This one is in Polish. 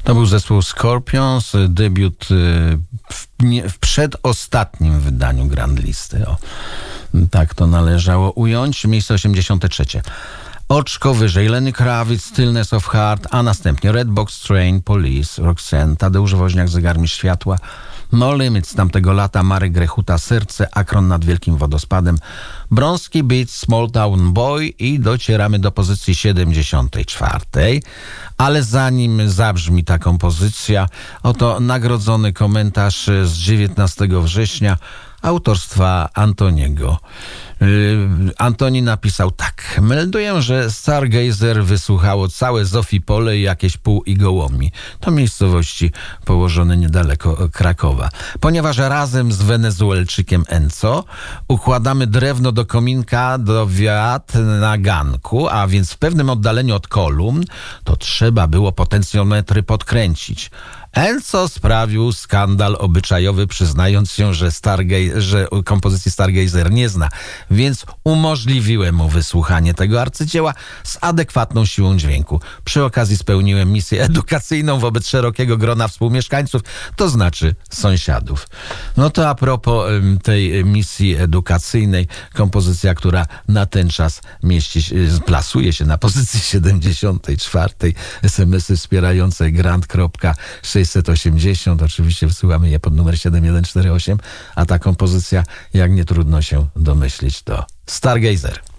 To był zespół Scorpions, debiut w przedostatnim wydaniu Grand Listy. O, tak to należało ująć. Miejsce 83. Oczko wyżej Lenny Kravitz, Stillness of Heart, a następnie Red Box Train, Police, Roxanne, Tadeusz Woźniak, Zegarmi Światła, No Limit z tamtego lata, Marek Grechuta, Serce, Akron nad Wielkim Wodospadem, Brąski Beat, Small Town Boy i docieramy do pozycji 74. Ale zanim zabrzmi ta kompozycja, oto nagrodzony komentarz z 19 września autorstwa Antoniego. Antoni napisał tak. Melduję, że Stargazer wysłuchało całe Zofii Pole i jakieś pół Igołomi. To miejscowości położone niedaleko Krakowa. Ponieważ razem z Wenezuelczykiem Enzo układamy drewno do kominka do wiat na ganku, a więc w pewnym oddaleniu od kolumn, to trzeba było potencjometry podkręcić. Enzo sprawił skandal obyczajowy, przyznając się, że kompozycji Stargazer nie zna, więc umożliwiłem mu wysłuchanie tego arcydzieła z adekwatną siłą dźwięku. Przy okazji spełniłem misję edukacyjną wobec szerokiego grona współmieszkańców, to znaczy sąsiadów. No to a propos tej misji edukacyjnej, kompozycja, która na ten czas plasuje się na pozycji 74. SMS-y wspierające grant.680. Oczywiście wysyłamy je pod numer 7148, a ta kompozycja, jak nie trudno się domyślić, to Stargazer.